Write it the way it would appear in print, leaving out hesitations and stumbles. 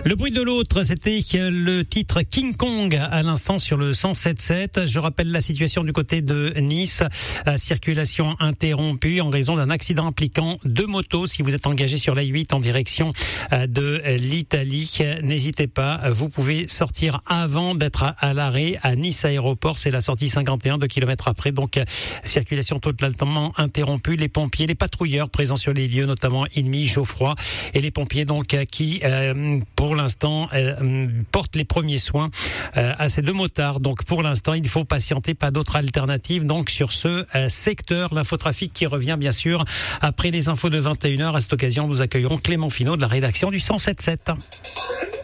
Le bruit de l'autre, c'était le titre King Kong à l'instant sur le 107.7. Je rappelle la situation du côté de Nice. Circulation interrompue en raison d'un accident impliquant deux motos. Si vous êtes engagé sur la 8 en direction de l'Italie, n'hésitez pas. Vous pouvez sortir avant d'être à l'arrêt à Nice Aéroport. C'est la sortie 51, 2 kilomètres après. Donc, circulation totalement interrompue. Les pompiers, les patrouilleurs présents sur les lieux, notamment Inmi, Geoffroy, et les pompiers donc qui, pour l'instant, portent les premiers soins à ces deux motards. Donc, pour l'instant, il faut patienter, pas d'autre alternative. Donc, sur ce secteur, l'infotrafic qui revient bien sûr après les infos de 21h. À cette occasion, nous accueillerons Clément Finot de la rédaction du 107.7.